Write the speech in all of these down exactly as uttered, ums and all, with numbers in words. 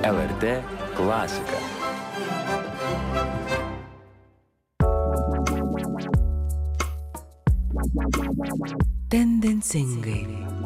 L R T klasika. Tendencingai.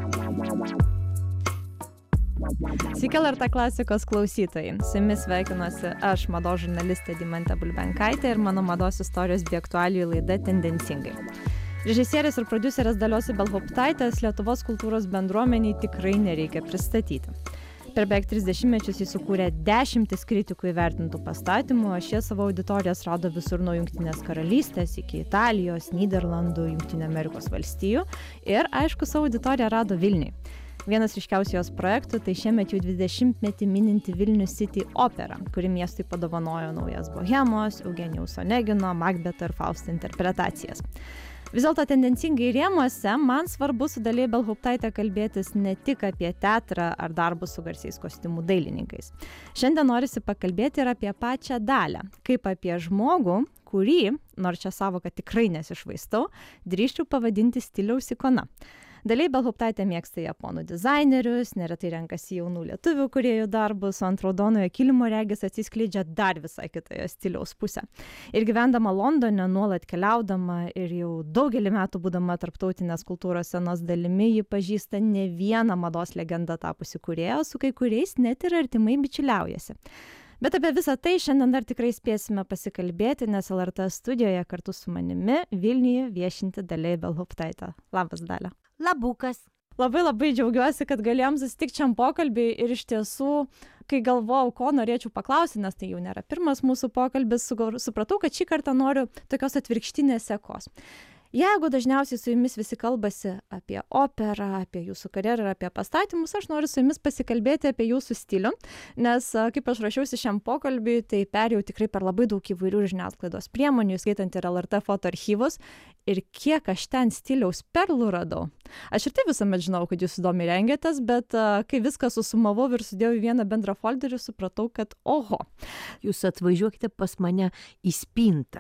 Sveiki, L R T klasikos klausytojai. Su jumis sveikinuosi aš, mados žurnalistė Deimantė Bulbenkaitė ir mano mados istorijos bei aktualijų laida Tendencingai. Režisierės ir prodiuserės Dalios Ibelhauptaitės Lietuvos kultūros bendruomeniai tikrai nereikia pristatyti. Per beveik tris dešimtmečius jis sukūrė dešimtis kritikų įvertintų pastatymų, o šie savo auditorijas rado visur nuo Jungtinės karalystės iki Italijos, Nyderlandų, Jungtinių Amerikos valstijų ir, aišku, savo auditoriją rado Vilniui. Vienas ryškiausių jos projektų tai šiemet jau dvidešimtmetį mininti Vilnius City opera, kuri miestui padovanojo naujas Bohemos, Eugenijaus Onegino, Makbeto ir Fausto interpretacijas. Vis dėlto tendencingai rėmuose man svarbu su Dalia Ibelhauptaite kalbėtis ne tik apie teatrą ar darbus su garsiais kostiumų dailininkais. Šiandien norisi pakalbėti ir apie pačią Dalią, kaip apie žmogų, kurį, nors čia savoką tikrai nesišvaistau, drįsčiau pavadinti stiliaus ikona. Dalia Ibelhauptaitė mėgsta japonų dizainerius, neretai renkasi jaunų lietuvių kūrėjų darbus, o ant raudonojo kilimo regis atsiskleidžia dar visai kitoje stiliaus pusė. Ir gyvendama Londone, nuolat keliaudama ir jau daugelį metų būdama tarptautinės kultūros scenos dalimi, ji pažįsta ne vieną mados legendą tapusi kūrėją, su kai kuriais net ir artimai bičiuliaujasi. Bet apie visą tai šiandien dar tikrai spėsime pasikalbėti, nes L R T studijoje kartu su manimi Vilniuje viešinti Dalia Ibelhauptaitė. Labas, Dalia. Labukas. Labai labai džiaugiuosi, kad galėjom susitikti šiam pokalbiui ir iš tiesų, kai galvojau, ko norėčiau paklausti, nes tai jau nėra pirmas mūsų pokalbis, supratau, kad šį kartą noriu tokios atvirkštinės sekos. Jeigu dažniausiai su jumis visi kalbasi apie operą, apie jūsų karjerą ir apie pastatymus, aš noriu su jumis pasikalbėti apie jūsų stilių, nes kaip aš rašiausi šiam pokalbiui, tai perėjau tikrai per labai daug įvairių žiniasklaidos priemonių, skaitant ir L R T fotoarchyvus, ir kiek aš ten stiliaus perlų radau. Aš ir tai visuomet žinau, kad jūs įdomiai rengiatės, bet kai viską susumavau ir sudėjau į vieną bendrą folderį, supratau, kad oho. Jūs atvažiuokite pas mane į spintą.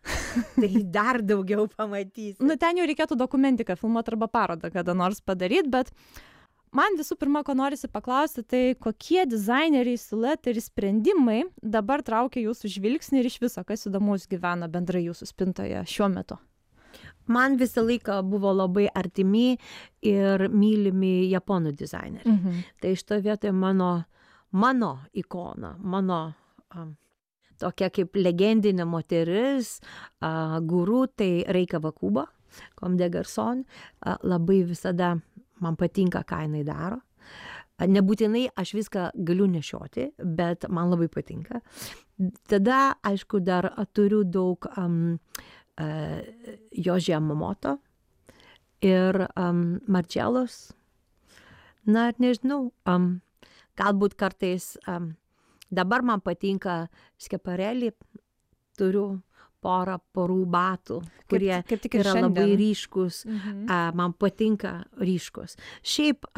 Tai dar daugiau pamatysite. Nu, ten jau reikėtų dokumentiką filmuoti arba parodą kada nors padaryti, bet man visų pirma, ko norisi paklausti, tai kokie dizaineriai, siluetai ir sprendimai dabar traukia jūsų žvilgsnį ir iš viso, kas įdomus gyvena bendrai jūsų spintoje šiuo metu? Man visą laiką buvo labai artimi ir mylimi japonų dizaineriai. Mhm. Tai iš to vietoje mano, mano ikona, mano... Um, tokia kaip legendinė moteris, uh, guru, tai Rei Kawakubo, Comme des Garçons, uh, labai visada man patinka, ką jinai daro. Uh, nebūtinai aš viską galiu nešioti, bet man labai patinka. Tada, aišku, dar turiu daug um, uh, Yohji Yamamoto ir um, Marcellos. Na, nežinau, um, galbūt kartais... Um, Dabar man patinka Schiaparelli, turiu porą porų batų, kurie kaip, kaip yra šiandien. Labai ryškus, mhm. a, man patinka ryškus. Šiaip